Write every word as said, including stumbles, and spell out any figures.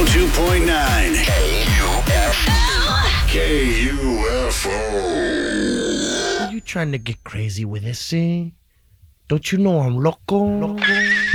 two point nine. K U F O. K U F O. Are you trying to get crazy with this, eh? Don't you know I'm loco? Loco.